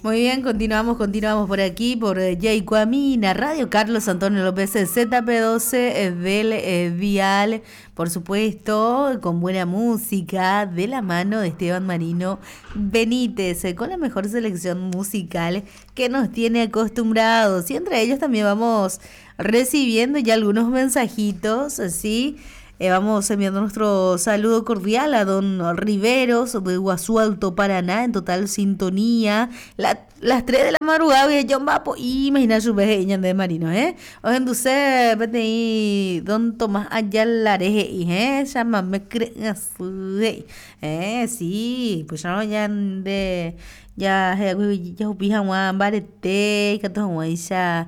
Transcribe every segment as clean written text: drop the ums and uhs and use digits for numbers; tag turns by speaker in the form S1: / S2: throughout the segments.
S1: Muy bien, continuamos por aquí, por Yaicuamina, Radio Carlos Antonio López, ZP12 del Dial, por supuesto, con buena música, de la mano de Esteban Marino Benítez, con la mejor selección musical que nos tiene acostumbrados. Y entre ellos también vamos recibiendo ya algunos mensajitos, así. Vamos enviando nuestro saludo cordial a don Riveros de Iguazú Alto Paraná, en total sintonía. Las 3 de la madrugada y John Vapo. Imagina su vejeña de Marino, Hoy en Dulce, vete ahí, don Tomás Ayalareje, llámame sí, pues ya no ya upijan Juan Barete, que todo Juan ya.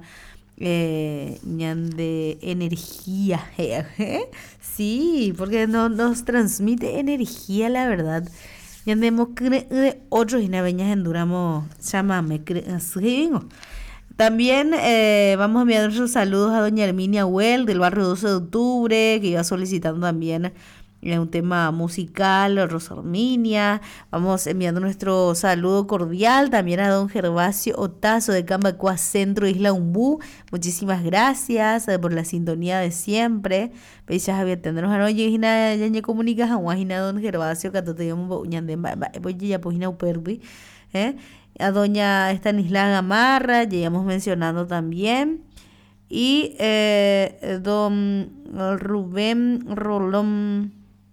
S1: De energía, sí, porque nos transmite energía, la verdad. Yandemos otros y naveñas enduramos, llámame, también vamos a enviar nuestros saludos a doña Herminia Well del barrio 12 de octubre, que iba solicitando también un tema musical, Rosa Herminia. Vamos enviando nuestro saludo cordial también a don Gervasio Otazo de Cambacua Centro, Isla Umbú. Muchísimas gracias por la sintonía de siempre. Peixas había tendrnos a noche y ya ya comunicas a Guajina don Gervasio que te llamo voy ya pues uperbi, a doña Estanislao Gamarra, llegamos mencionando también. Y don Rubén Rolón,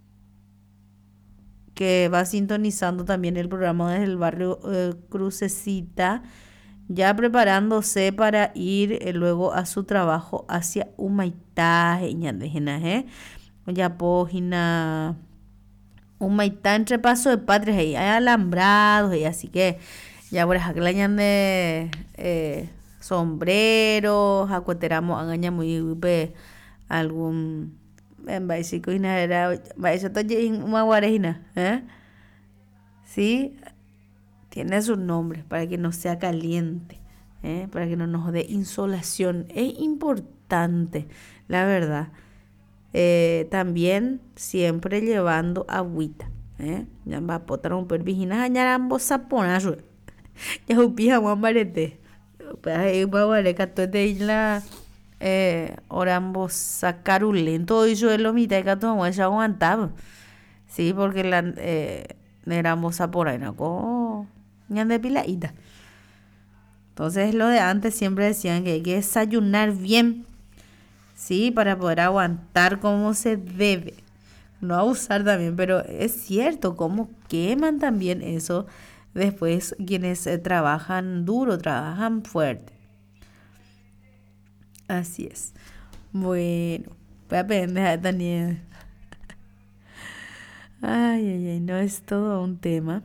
S1: que va sintonizando también el programa desde el barrio Crucecita, ya preparándose para ir luego a su trabajo hacia Humaitá, ya pógina Humaitá entre Paso de Patria, hay alambrados, y así que ya por ejemplo de sombreros, acueteramos agaña muy algún en básico y nada eso toye una guarejina, sí, tiene su nombre para que no sea caliente, para que no nos dé insolación. Es importante, la verdad. También siempre llevando agüita, ya va a potar un perviginas añar ambos saponazo ya upija Juan Barete pues ahí va a valer que de isla orambos sacarulento y yo lo mitad que todo ya aguantaba, sí, porque la éramos por ahí no ñan de piladita. Entonces lo de antes siempre decían que hay que desayunar bien, sí, para poder aguantar como se debe, no abusar también, pero es cierto cómo queman también eso después quienes trabajan duro, trabajan fuerte. Así es. Bueno, voy a aprender Daniel. Ay, no es todo un tema.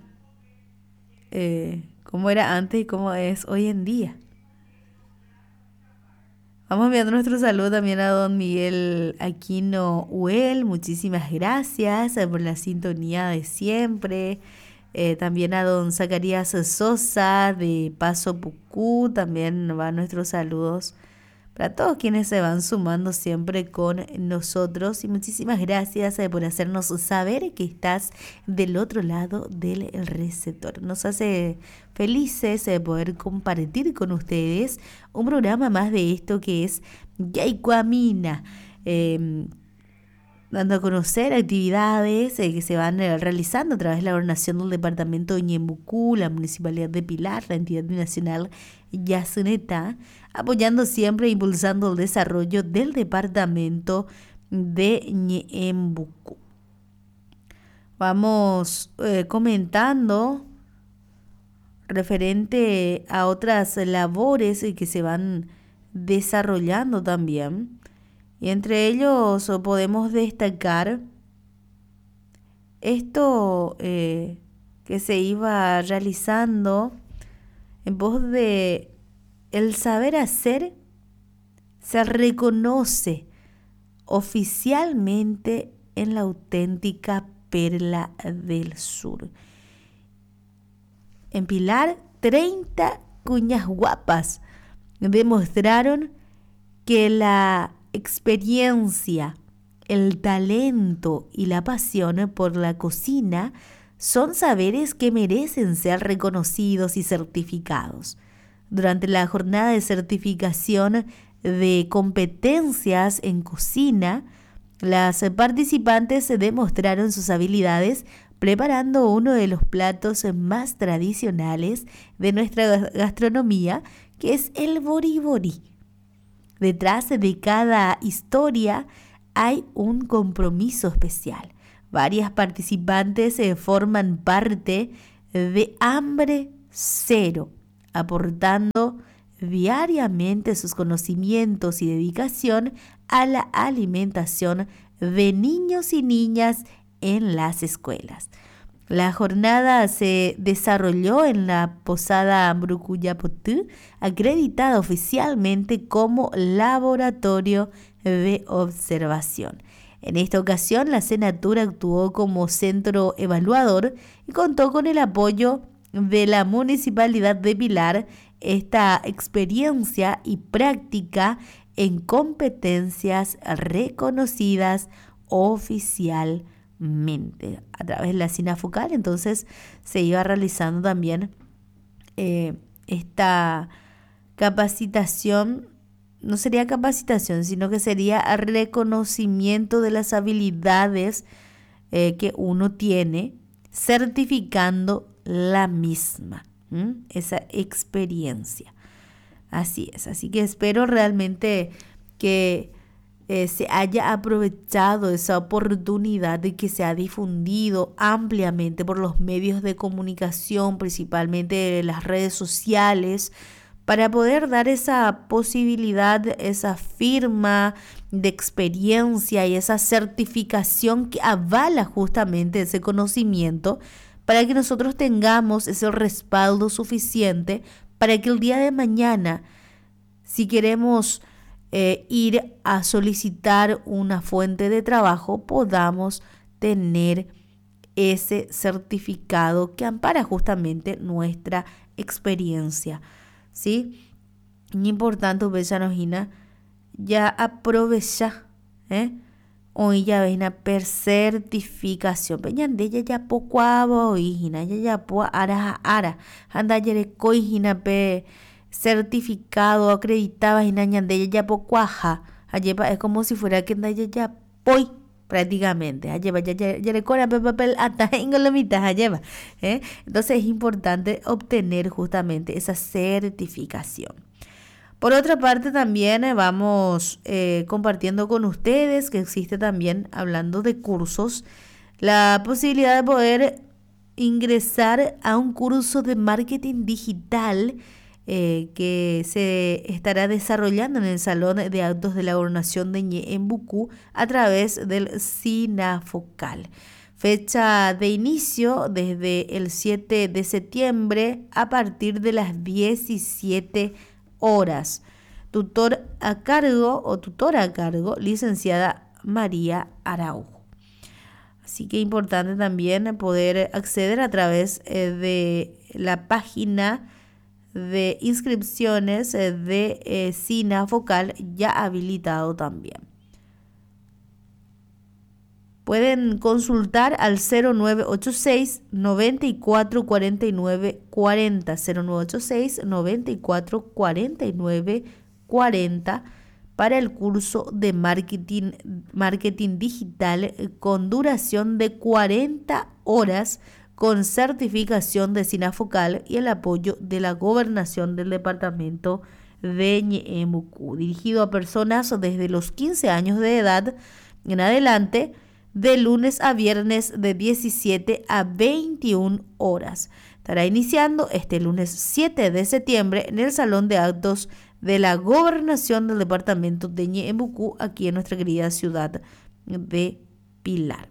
S1: Cómo era antes y cómo es hoy en día. Vamos enviando nuestro saludo también a don Miguel Aquino Huel. Muchísimas gracias por la sintonía de siempre. También a don Zacarías Sosa de Paso Pucú. También van nuestros saludos para todos quienes se van sumando siempre con nosotros. Y muchísimas gracias por hacernos saber que estás del otro lado del receptor. Nos hace felices poder compartir con ustedes un programa más de esto que es Yaicuamina, dando a conocer actividades que se van realizando a través de la gobernación del departamento de Ñembucú, la municipalidad de Pilar, la entidad nacional Yasuneta, apoyando siempre e impulsando el desarrollo del departamento de Ñembucú. Vamos comentando referente a otras labores que se van desarrollando también. Y entre ellos podemos destacar esto que se iba realizando en pos de el saber hacer se reconoce oficialmente en la auténtica Perla del Sur. En Pilar, 30 cuñas guapas demostraron que la experiencia, el talento y la pasión por la cocina son saberes que merecen ser reconocidos y certificados. Durante la jornada de certificación de competencias en cocina, las participantes demostraron sus habilidades preparando uno de los platos más tradicionales de nuestra gastronomía, que es el boriborí. Detrás de cada historia hay un compromiso especial. Varias participantes forman parte de Hambre Cero, aportando diariamente sus conocimientos y dedicación a la alimentación de niños y niñas en las escuelas. La jornada se desarrolló en la Posada Ambrucuyapotú, acreditada oficialmente como laboratorio de observación. En esta ocasión, la Senatura actuó como centro evaluador y contó con el apoyo de la Municipalidad de Pilar. Esta experiencia y práctica en competencias reconocidas oficialmente a través de la SINAFOCAL. Entonces se iba realizando también esta capacitación. No sería capacitación, sino que sería reconocimiento de las habilidades que uno tiene, certificando la misma, esa experiencia. Así es, así que espero realmente que se haya aprovechado esa oportunidad de que se ha difundido ampliamente por los medios de comunicación, principalmente las redes sociales, para poder dar esa posibilidad, esa firma de experiencia y esa certificación que avala justamente ese conocimiento, para que nosotros tengamos ese respaldo suficiente para que el día de mañana, si queremos ir a solicitar una fuente de trabajo, podamos tener ese certificado que ampara justamente nuestra experiencia, ¿sí? Importante, Bellanojina, ya aprovecha, hoy ya ves una certificación, peñan de ella ya poco abo hijina, ya po ara, anda yere coijina pe certificado acreditaba y nañan de ella ya poco aja, es como si fuera que anda ya poi prácticamente, ya le cora papel hasta en golomitas lleva, entonces es importante obtener justamente esa certificación. Por otra parte, también vamos compartiendo con ustedes que existe también, hablando de cursos, la posibilidad de poder ingresar a un curso de marketing digital que se estará desarrollando en el Salón de Actos de la Gobernación de Ñeembucú a través del SINAFOCAL. Fecha de inicio desde el 7 de septiembre a partir de las 17 horas. Tutor a cargo o tutora a cargo, licenciada María Araujo. Así que es importante también poder acceder a través de la página de inscripciones de SINAFOCAL, ya habilitado también. Pueden consultar al 0986 94 49 40, 0986 94 49 40 para el curso de marketing digital con duración de 40 horas con certificación de SINAFOCAL y el apoyo de la Gobernación del Departamento de Ñeembucú, dirigido a personas desde los 15 años de edad en adelante, de lunes a viernes de 17 a 21 horas. Estará iniciando este lunes 7 de septiembre en el Salón de Actos de la Gobernación del Departamento de Ñeembucú, aquí en nuestra querida ciudad de Pilar.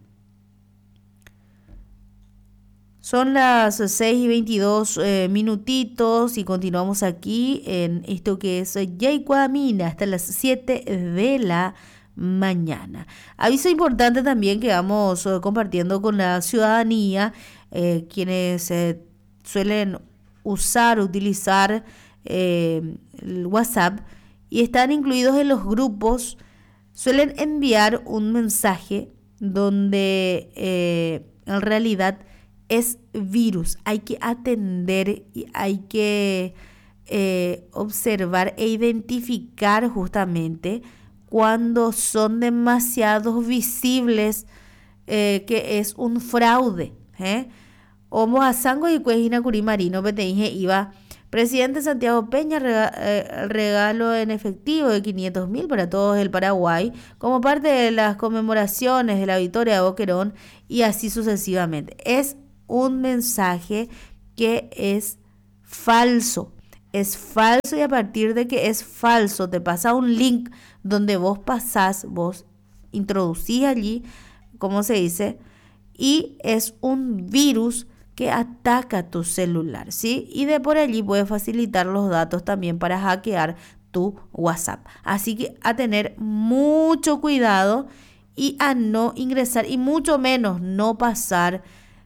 S1: Son las 6:22 minutitos y continuamos aquí en esto que es Yaicuamina hasta las 7 de la mañana. Aviso importante también que vamos compartiendo con la ciudadanía, quienes suelen utilizar el WhatsApp y están incluidos en los grupos, suelen enviar un mensaje donde en realidad es virus. Hay que atender y hay que observar e identificar justamente cuando son demasiado visibles que es un fraude. Omo a Sango y Cuejina Curimarino, dije iba. Presidente Santiago Peña regalo en efectivo de 500.000 para todos el Paraguay como parte de las conmemoraciones de la victoria de Boquerón y así sucesivamente. Es un mensaje que es falso. Es falso y a partir de que es falso te pasa un link donde vos introducís allí, ¿cómo se dice? Y es un virus que ataca tu celular, ¿sí? Y de por allí puede facilitar los datos también para hackear tu WhatsApp. Así que a tener mucho cuidado y a no ingresar y mucho menos no pasar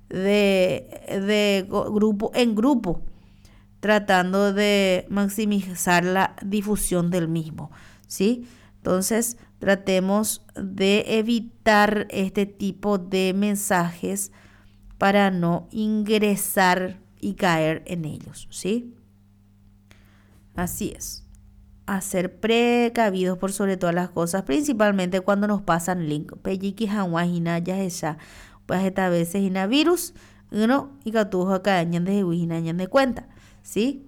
S1: de grupo en grupo, tratando de maximizar la difusión del mismo, ¿sí? Entonces, tratemos de evitar este tipo de mensajes para no ingresar y caer en ellos, ¿sí? Así es. A ser precavidos por sobre todas las cosas, principalmente cuando nos pasan link. Pelliki hawajina ya esa, pues esta veces ina virus, uno y catujo acá añan de añan de cuenta, ¿sí?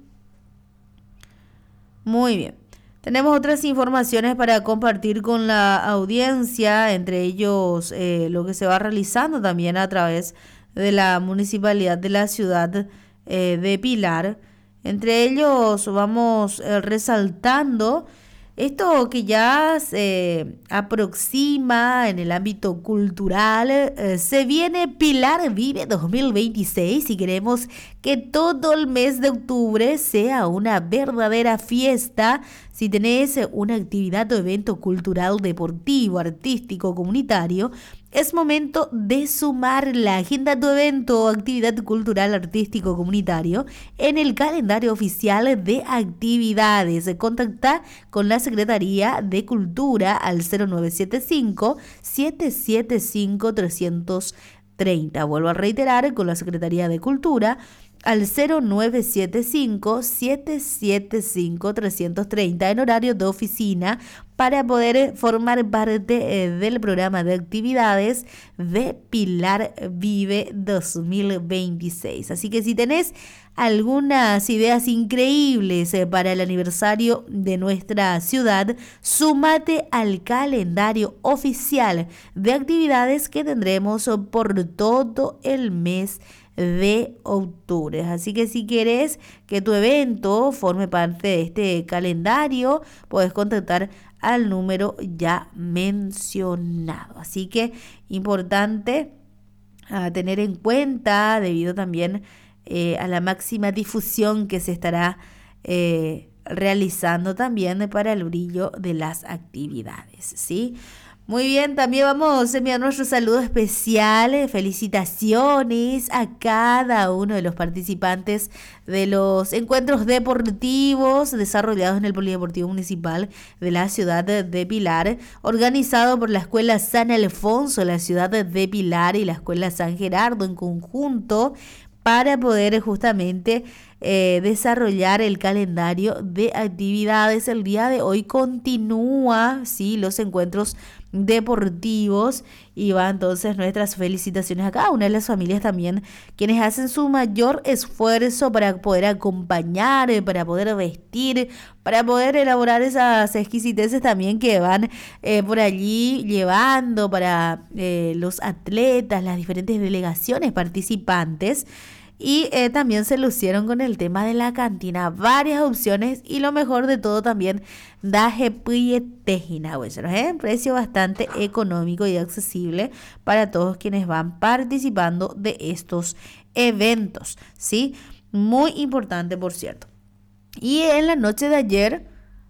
S1: Muy bien. Tenemos otras informaciones para compartir con la audiencia, entre ellos lo que se va realizando también a través de la municipalidad de la ciudad de Pilar. Entre ellos vamos resaltando esto que ya se aproxima en el ámbito cultural. Se viene Pilar Vive 2026 y queremos que todo el mes de octubre sea una verdadera fiesta. Si tenés una actividad o evento cultural, deportivo, artístico, comunitario, es momento de sumar la agenda de tu evento o actividad cultural, artístico, comunitario en el calendario oficial de actividades. Contacta con la Secretaría de Cultura al 0975-775-330. Vuelvo a reiterar, con la Secretaría de Cultura al 0975-775-330 en horario de oficina para poder formar parte del programa de actividades de Pilar Vive 2026. Así que si tenés algunas ideas increíbles para el aniversario de nuestra ciudad, súmate al calendario oficial de actividades que tendremos por todo el mes de octubre. Así que si quieres que tu evento forme parte de este calendario, puedes contactar al número ya mencionado. Así que importante a tener en cuenta debido también a la máxima difusión que se estará realizando también para el brillo de las actividades, ¿sí? Muy bien, también vamos a enviar nuestro saludo especial, felicitaciones a cada uno de los participantes de los encuentros deportivos desarrollados en el Polideportivo Municipal de la ciudad de Pilar, organizado por la Escuela San Alfonso, la ciudad de Pilar y la Escuela San Gerardo en conjunto, para poder justamente desarrollar el calendario de actividades. El día de hoy continúa, ¿sí?, los encuentros deportivos y va entonces nuestras felicitaciones a cada una de las familias también, quienes hacen su mayor esfuerzo para poder acompañar, para poder vestir, para poder elaborar esas exquisiteces también que van por allí llevando para los atletas, las diferentes delegaciones participantes. Y también se lucieron con el tema de la cantina, varias opciones y lo mejor de todo también, daje tejina, precio bastante económico y accesible para todos quienes van participando de estos eventos, ¿sí? Muy importante, por cierto. Y en la noche de ayer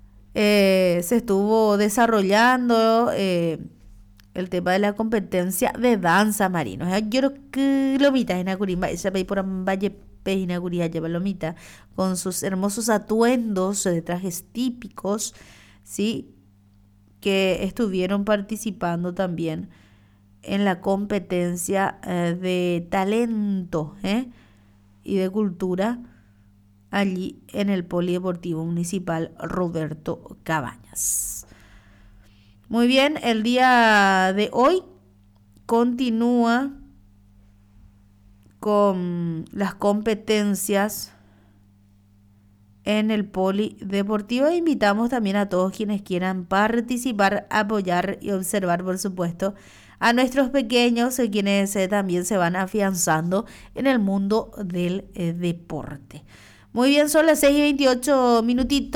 S1: se estuvo desarrollando el tema de la competencia de danza marino. Yo creo que lomita en Acurimba, esa ve por Valle Pejina Curia lleva lomita con sus hermosos atuendos de trajes típicos, sí, que estuvieron participando también en la competencia de talento y de cultura allí en el Polideportivo Municipal Roberto Cabañas. Muy bien, el día de hoy continúa con las competencias en el Polideportivo. Invitamos también a todos quienes quieran participar, apoyar y observar, por supuesto, a nuestros pequeños, quienes también se van afianzando en el mundo del deporte. Muy bien, son las 6:28 minutitos.